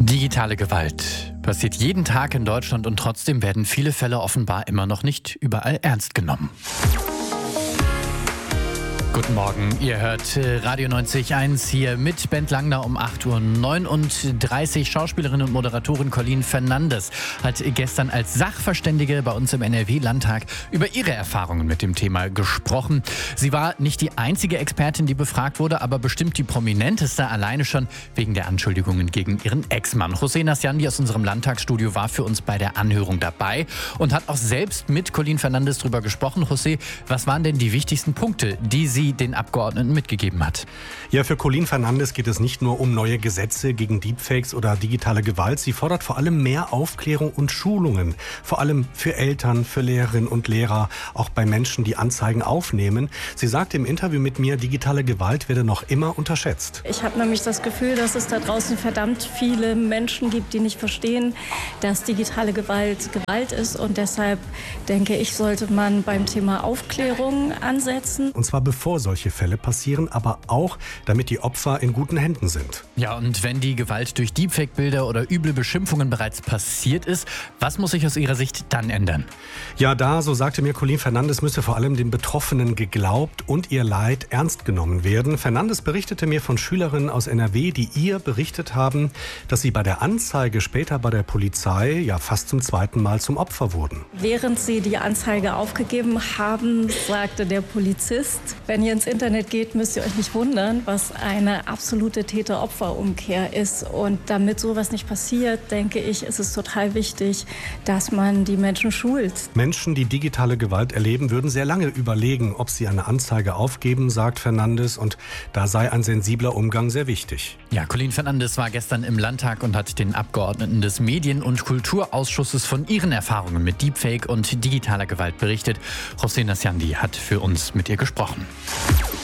Digitale Gewalt passiert jeden Tag in Deutschland und trotzdem werden viele Fälle offenbar immer noch nicht überall ernst genommen. Guten Morgen, ihr hört Radio 90.1 hier mit Bent Langner um 8.39 Uhr. Schauspielerin und Moderatorin Colleen Fernandes hat gestern als Sachverständige bei uns im NRW-Landtag über ihre Erfahrungen mit dem Thema gesprochen. Sie war nicht die einzige Expertin, die befragt wurde, aber bestimmt die prominenteste, alleine schon wegen der Anschuldigungen gegen ihren Ex-Mann. José Nasciandi aus unserem Landtagsstudio war für uns bei der Anhörung dabei und hat auch selbst mit Colleen Fernandes darüber gesprochen. José, was waren denn die wichtigsten Punkte, die sie den Abgeordneten mitgegeben hat? Ja, für Colleen Fernandes geht es nicht nur um neue Gesetze gegen Deepfakes oder digitale Gewalt. Sie fordert vor allem mehr Aufklärung und Schulungen. Vor allem für Eltern, für Lehrerinnen und Lehrer, auch bei Menschen, die Anzeigen aufnehmen. Sie sagte im Interview mit mir, digitale Gewalt werde noch immer unterschätzt. Ich habe nämlich das Gefühl, dass es da draußen verdammt viele Menschen gibt, die nicht verstehen, dass digitale Gewalt Gewalt ist. Und deshalb denke ich, sollte man beim Thema Aufklärung ansetzen. Und zwar bevor solche Fälle passieren, aber auch, damit die Opfer in guten Händen sind. Ja, und wenn die Gewalt durch Deepfake-Bilder oder üble Beschimpfungen bereits passiert ist, was muss sich aus Ihrer Sicht dann ändern? Ja, so sagte mir Colleen Fernandes, müsse vor allem den Betroffenen geglaubt und ihr Leid ernst genommen werden. Fernandes berichtete mir von Schülerinnen aus NRW, die ihr berichtet haben, dass sie bei der Anzeige später bei der Polizei ja fast zum zweiten Mal zum Opfer wurden. Während sie die Anzeige aufgegeben haben, sagte der Polizist, wenn ihr ins Internet geht, müsst ihr euch nicht wundern, was eine absolute Täter-Opfer-Umkehr ist. Und damit sowas nicht passiert, denke ich, ist es total wichtig, dass man die Menschen schult. Menschen, die digitale Gewalt erleben, würden sehr lange überlegen, ob sie eine Anzeige aufgeben, sagt Fernandes. Und da sei ein sensibler Umgang sehr wichtig. Ja, Colleen Fernandes war gestern im Landtag und hat den Abgeordneten des Medien- und Kulturausschusses von ihren Erfahrungen mit Deepfake und digitaler Gewalt berichtet. José Nasciandi hat für uns mit ihr gesprochen.